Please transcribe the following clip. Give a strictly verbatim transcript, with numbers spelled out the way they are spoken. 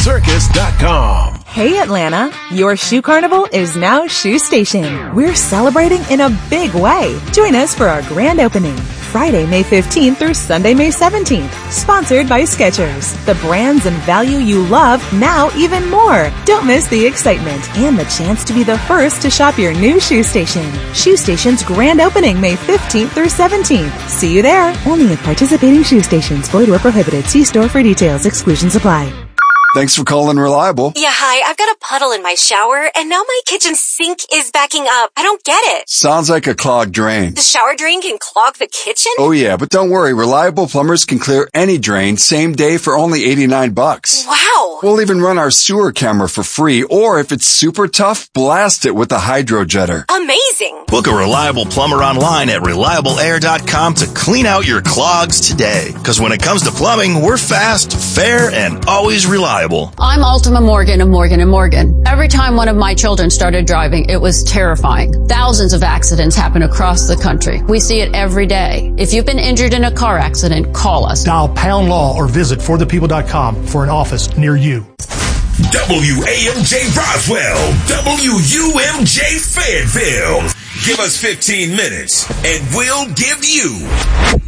circus dot com. Hey Atlanta, your shoe carnival is now Shoe Station. We're celebrating in a big way. Join us for our grand opening, Friday, May fifteenth through Sunday, May seventeenth. Sponsored by Skechers. The brands and value you love, now even more. Don't miss the excitement and the chance to be the first to shop your new Shoe Station. Shoe Station's grand opening, May fifteenth through seventeenth. See you there. Only at participating Shoe Stations. Void where prohibited. See store for details. Exclusions apply. Thanks for calling Reliable. Yeah, hi. I've got a puddle in my shower, and now my kitchen sink is backing up. I don't get it. Sounds like a clogged drain. The shower drain can clog the kitchen? Oh yeah, but don't worry. Reliable plumbers can clear any drain same day for only eighty-nine bucks. Wow. We'll even run our sewer camera for free, or if it's super tough, blast it with a hydro jetter. Amazing. Book a Reliable plumber online at reliable air dot com to clean out your clogs today. Because when it comes to plumbing, we're fast, fair, and always reliable. I'm Ultima Morgan of Morgan and Morgan. Every time one of my children started driving, it was terrifying. Thousands of accidents happen across the country. We see it every day. If you've been injured in a car accident, call us. Dial pound law or visit for the people dot com for an office near you. W A M J Roswell, W U M J Fayetteville. Give us fifteen minutes and we'll give you